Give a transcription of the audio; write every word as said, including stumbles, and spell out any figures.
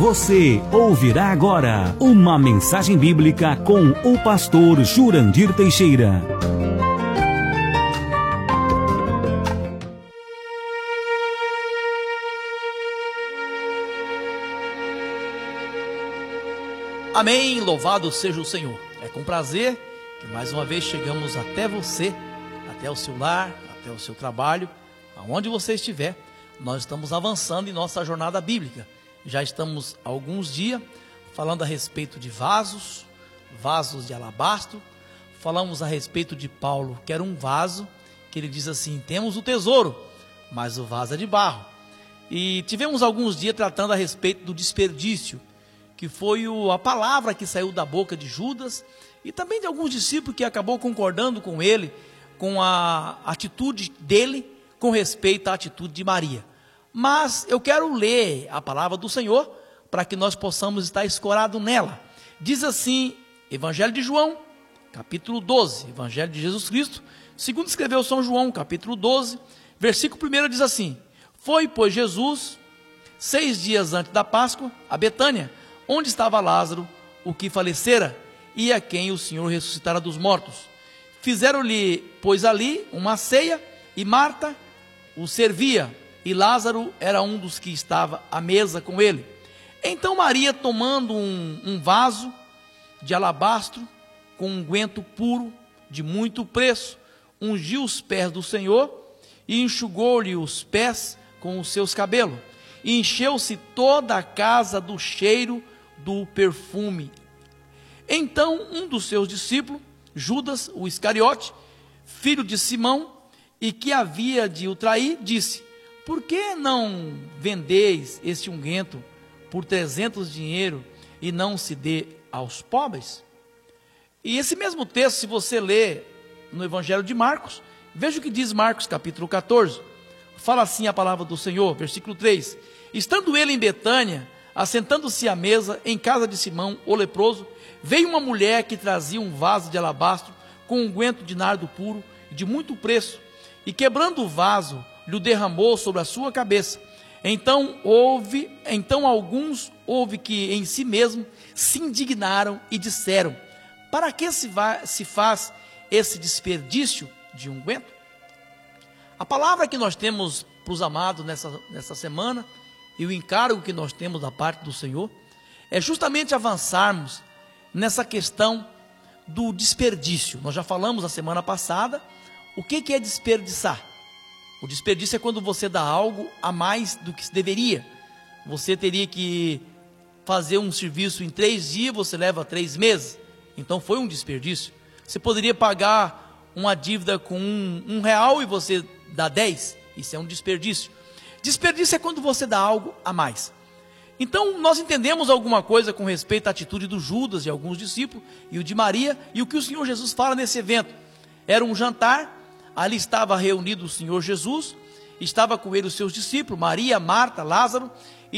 Você ouvirá agora uma mensagem bíblica com o pastor Jurandir Teixeira. Amém, louvado seja o Senhor. É com prazer que mais uma vez chegamos até você, até o seu lar, até o seu trabalho, aonde você estiver. Nós estamos avançando em nossa jornada bíblica. Já estamos há alguns dias falando a respeito de vasos, vasos de alabastro. Falamos a respeito de Paulo, que era um vaso, que ele diz assim: temos o tesouro, mas o vaso é de barro. E tivemos alguns dias tratando a respeito do desperdício, que foi o, a palavra que saiu da boca de Judas e também de alguns discípulos que acabou concordando com ele, com a atitude dele com respeito à atitude de Maria. Mas eu quero ler a palavra do Senhor para que nós possamos estar escorado nela. Diz assim, Evangelho de João, capítulo doze, Evangelho de Jesus Cristo, segundo escreveu São João, capítulo doze, versículo primeiro diz assim: foi, pois, Jesus, seis dias antes da Páscoa, a Betânia, onde estava Lázaro, o que falecera, e a quem o Senhor ressuscitara dos mortos. Fizeram-lhe, pois, ali uma ceia, e Marta o servia, e Lázaro era um dos que estava à mesa com ele. Então Maria, tomando um, um vaso de alabastro, com um unguento puro, de muito preço, ungiu os pés do Senhor, e enxugou-lhe os pés com os seus cabelos, e encheu-se toda a casa do cheiro do perfume. Então um dos seus discípulos, Judas, o Iscariote, filho de Simão, e que havia de o trair, disse: por que não vendeis este unguento por trezentos dinheiro e não se dê aos pobres? E esse mesmo texto, se você ler no Evangelho de Marcos, veja o que diz Marcos capítulo catorze, fala assim a palavra do Senhor, versículo três: estando ele em Betânia, assentando-se à mesa, em casa de Simão, o leproso, veio uma mulher que trazia um vaso de alabastro, com um unguento de nardo puro, de muito preço, e quebrando o vaso, lhe derramou sobre a sua cabeça. Então houve, então alguns houve que em si mesmo se indignaram e disseram: para que se, va, se faz esse desperdício de unguento? A palavra que nós temos para os amados nessa, nessa semana, e o encargo que nós temos da parte do Senhor, é justamente avançarmos nessa questão do desperdício. Nós já falamos a semana passada o que, que é desperdiçar. O desperdício é quando você dá algo a mais do que se deveria. Você teria que fazer um serviço em três dias, você leva três meses. Então foi um desperdício. Você poderia pagar uma dívida com um, um real e você dá dez. Isso é um desperdício. Desperdício é quando você dá algo a mais. Então nós entendemos alguma coisa com respeito à atitude do Judas e alguns discípulos, e o de Maria, e o que o Senhor Jesus fala nesse evento. Era um jantar, ali estava reunido o Senhor Jesus, estava com ele os seus discípulos, Maria, Marta, Lázaro,